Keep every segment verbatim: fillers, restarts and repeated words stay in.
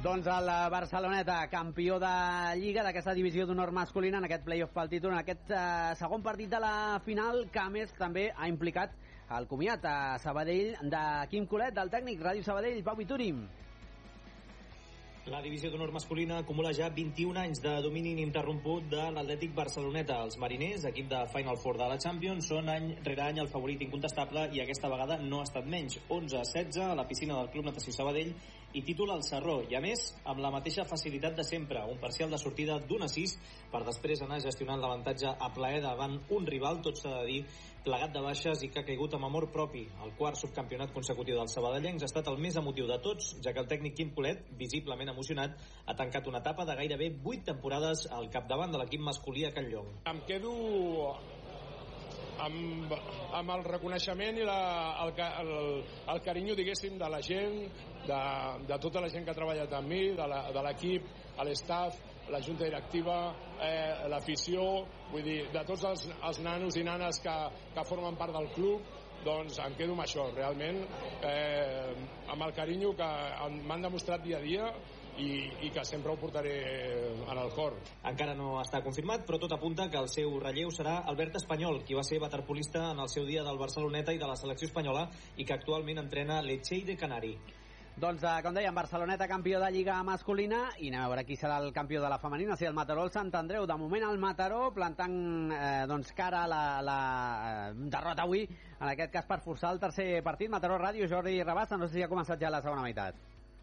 Doncs el Barceloneta, campió de Lliga d'aquesta divisió d'honor masculina en aquest play-off pel títol, en aquest eh, segon partit de la final, que a més també ha implicat el comiat a Sabadell de Quim Colet, del tècnic Ràdio Sabadell, Pau Vituri. La divisió d'honor masculina acumula ja vint-i-un anys de domini ininterromput de l'Atlètic Barceloneta. Els mariners, equip de Final Four de la Champions, són any rere any el favorit incontestable i aquesta vegada no ha estat menys. onze a setze a la piscina del Club Natació Sabadell i títol al Sarró. I a més, amb la mateixa facilitat de sempre, un parcial de sortida d'un a sis per després anar gestionant l'avantatge a plaer davant un rival, tot s'ha de dir, plegat de baixes i que ha caigut amb amor propi. El quart subcampionat consecutiu dels sabadellencs ha estat el més emotiu de tots, ja que el tècnic Quim Colet, visiblement emocionat, ha tancat una etapa de gairebé vuit temporades al capdavant de l'equip masculí a Catlllong. Em quedo amb, amb el reconeixement i la, el, el, el carinyo, diguéssim, de la gent, de, de tota la gent que ha treballat amb mi, de l'equip, l'estaff, la junta directiva, eh, l'afició, vull dir, de tots els, els nanos i nanes que, que formen part del club. Doncs em quedo amb això, realment, eh, amb el carinyo que m'han demostrat dia a dia i, i que sempre ho portaré en el cor. Encara no està confirmat, però tot apunta que el seu relleu serà Albert Espanyol, qui va ser waterpolista en el seu dia del Barceloneta i de la selecció espanyola i que actualment entrena l'Etxeide Canari. Doncs, eh, com dèiem, Barceloneta campió de Lliga masculina i anem a veure qui serà el campió de la femenina, si el Mataró o el Sant Andreu. De moment el Mataró plantant eh, doncs, cara a la, la eh, derrota avui, en aquest cas per forçar el tercer partit. Mataró Ràdio, Jordi Rabassa, no sé si ha començat ja la segona meitat.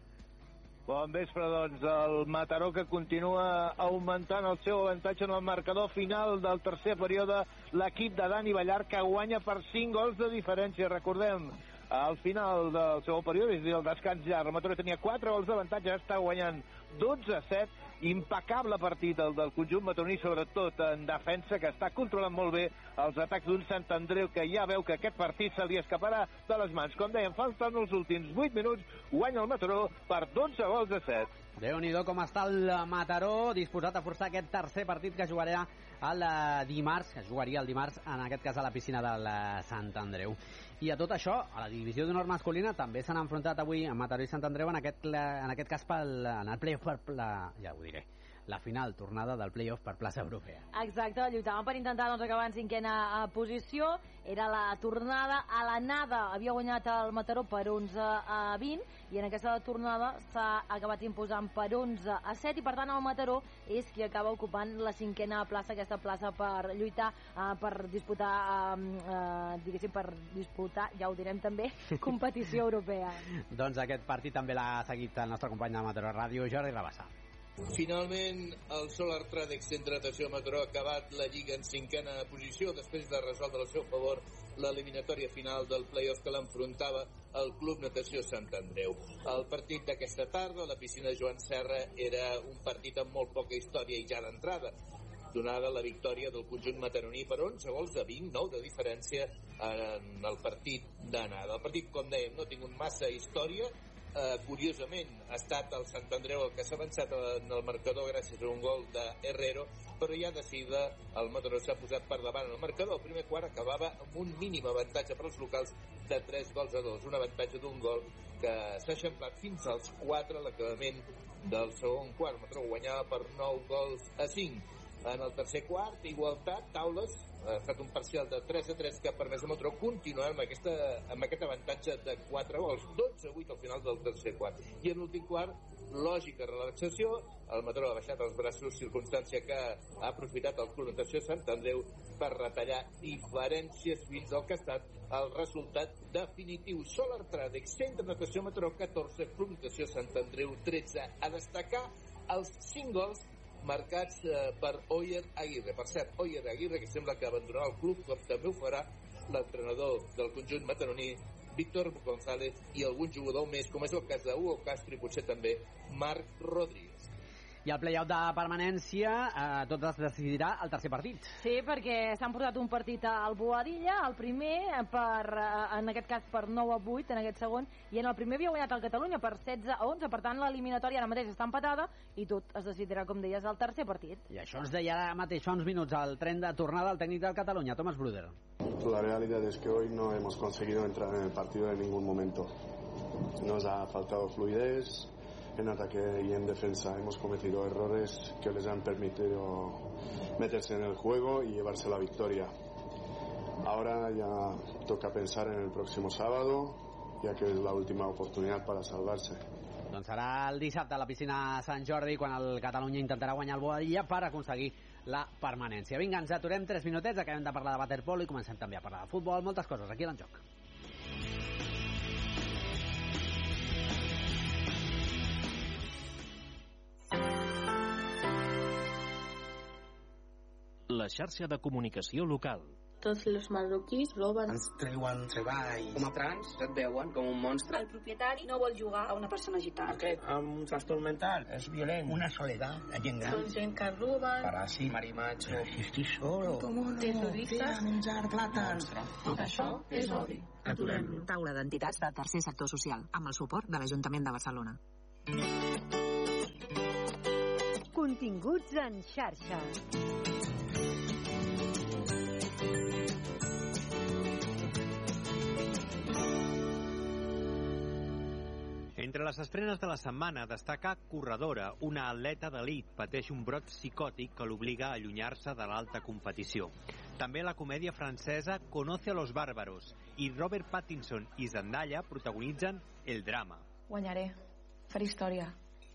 Bon vespre, doncs, el Mataró que continua augmentant el seu avantatge en el marcador final del tercer període. L'equip de Dani Ballar que guanya per cinc gols de diferència, recordem. Al final del seu període, és a dir, el descans ja, el Mataró tenia quatre gols d'avantatge, està guanyant dotze a set, impecable partit el del conjunt mataroní, sobretot en defensa, que està controlant molt bé els atacs d'un Sant Andreu, que ja veu que aquest partit se li escaparà de les mans. Com dèiem, falten els últims vuit minuts, guanya el Mataró per dotze gols a set. Déu-n'hi-do com està el Mataró, disposat a forçar aquest tercer partit que jugarà el dimarts, que jugaria el dimarts, en aquest cas a la piscina del Sant Andreu. I a tot això, a la divisió d'honor masculina també s'han enfrontat avui a Mataró i Sant Andreu, en aquest, en aquest cas pel, en el play-off per la, ja ho diré, la final, tornada del play-off per plaça europea. Exacte, lluitaven per intentar doncs, acabar en cinquena posició, era la tornada, a l'anada havia guanyat el Mataró per onze a vint i en aquesta tornada s'ha acabat imposant per onze a set i per tant el Mataró és qui acaba ocupant la cinquena plaça, aquesta plaça per lluitar, uh, per disputar uh, uh, diguéssim, per disputar, ja ho direm també, competició europea. Doncs aquest partit també l'ha seguit el nostre company de Mataró Ràdio, Jordi Rabassa. Finalment, el Solar Tradex Centre Natació Mataró ha acabat la Lliga en cinquena posició després de resoldre al seu favor l'eliminatòria final del play-off que l'enfrontava el Club Natació Sant Andreu. El partit d'aquesta tarda a la piscina Joan Serra era un partit amb molt poca història i ja d'entrada, donada la victòria del conjunt mataroní per onze gols a vint, nou de diferència en el partit d'anada. El partit, com dèiem, no ha tingut massa història. Uh, curiosament ha estat el Sant Andreu el que s'ha avançat en el marcador gràcies a un gol de Herrero, però ja de seguida el Mataró s'ha posat per davant en el marcador. El primer quart acabava amb un mínim avantatge per als locals de tres gols a dos, un avantatge d'un gol que s'ha eixamplat fins als quatre a l'acabament del segon quart. El Mataró guanyava per nou gols a cinc. En el tercer quart, igualtat, taules, ha estat un parcial de tres a tres que ha permès al Mataró continuar amb, aquesta, amb aquest avantatge de quatre gols, dotze a vuit al final del tercer quart. I en l'últim quart, lògica relaxació, el Mataró ha baixat els braços, circumstància que ha aprofitat el Club Natació Sant Andreu per retallar diferències fins al que ha estat el resultat definitiu. Solar Tradex, Centre Natació Mataró, catorze, Club Natació Sant Andreu, tretze. A destacar els cinc gols marcats eh, per Oyer Aguirre. Per cert, Oyer Aguirre, que sembla que abandonarà el club, com també ho farà l'entrenador del conjunt mataroní, Víctor González, i algun jugador més, com és el cas de Hugo Castro i potser també Marc Rodríguez. I el play-off de permanència, eh, tot es decidirà al tercer partit. Sí, perquè s'han portat un partit al Boadilla, el primer, per, en aquest cas per nou a vuit, en aquest segon, i en el primer havia guanyat el Catalunya per setze a onze, per tant la eliminatòria ara mateix està empatada i tot es decidirà, com deies, al tercer partit. I això ens deia ara mateix fa uns minuts al tren de tornada al tècnic del Catalunya, Tomás Bruder. La realidad es que hoy no hemos conseguido entrar en el partido en ningún momento. Nos ha faltado fluidez, en ataque y en defensa. Hemos cometido errores que les han permitido meterse en el juego y llevarse la victoria. Ahora ya toca pensar en el próximo sábado, ya que es la última oportunidad para salvarse. Doncs serà el dissabte a la piscina Sant Jordi quan el Catalunya intentarà guanyar el Boadilla per aconseguir la permanència. Vinga, ens aturem tres minutets, acabem de parlar de waterpolo i comencem també a parlar de futbol, moltes coses aquí en joc. La xarxa de comunicació local. Tots els marroquís roben. Ens treuen treball. Com a trans et veuen com un monstre. El propietari no vol jugar a una persona gitana. Aquest amb un trastorn mental és violent. Una soledat, la gent gran. Són gent que roben. Paràsit, marimatge. Si estic solo. Terroristes. Menjar plàtans. Tot això és odi. Aturem-lo. Taula d'entitats del tercer sector social, amb el suport de l'Ajuntament de Barcelona. Continguts en xarxa. Entre les estrenes de la setmana destaca Corredora, una atleta d'elit pateix un brot psicòtic que l'obliga a allunyar-se de l'alta competició. També la comèdia francesa Conoce a los bárbaros i Robert Pattinson i Zendaya protagonitzen El drama. Guanyaré. Faré història.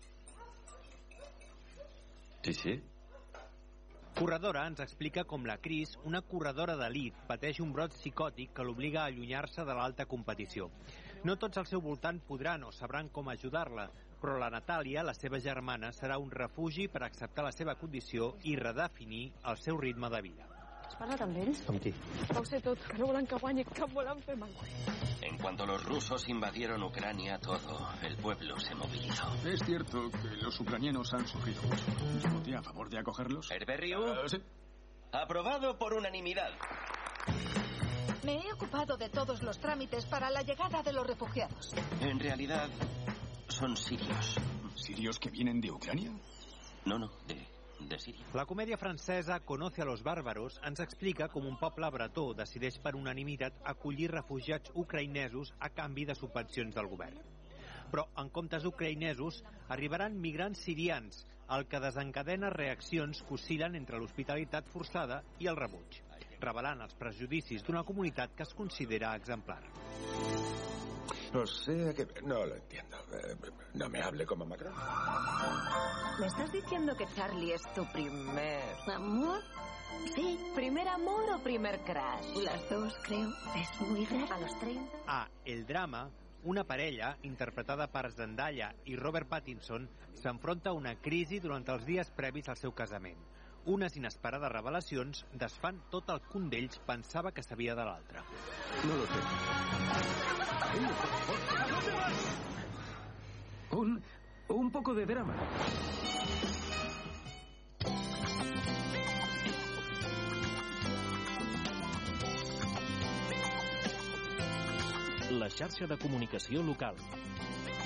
Sí, sí. Corredora ens explica com la Cris, una corredora d'elit, pateix un brot psicòtic que l'obliga a allunyar-se de l'alta competició. No tots al seu voltant podran o sabran com ajudar-la, però la Natàlia, la seva germana, serà un refugi per acceptar la seva condició i redefinir el seu ritme de vida. Has parlat amb ells? Amb qui? Ho sé tot, que no volen que guanyi, que volen fer mal. En cuanto los rusos invadieron Ucrania, todo el pueblo se movilizó. Es cierto que los ucranianos han sufrido mucho. Yo voté a favor de acogerlos. ¿Herberriu? Uh, sí. Aprobado por unanimidad. Me he ocupado de todos los trámites para la llegada de los refugiados. En realidad, son sirios. ¿Sirios que vienen de Ucrania? No, no, de, de Síria. La comèdia francesa Conoce a los bárbaros ens explica com un poble bretó decideix per unanimitat acollir refugiats ucraïnesos a canvi de subvencions del govern. Però en comptes ucraïnesos arribaran migrants sirians, el que desencadena reaccions que oscil·len entre l'hospitalitat forçada i el rebuig, revelant els prejudicis d'una comunitat que es considera exemplar. O sea que no lo entiendo. No me hable como Macron. ¿Me estás diciendo que Charlie es tu primer amor? Sí, ¿primer amor o primer crush? Las dos, creo. Es muy raro. A los treinta. A El drama, una parella, interpretada per Zendaya i Robert Pattinson, s'enfronta a una crisi durant els dies previs al seu casament. Unes inesperades revelacions desfan tot el que un d'ells pensava que sabia de l'altre. No lo sé. Un, un poco de drama. La xarxa de comunicació local.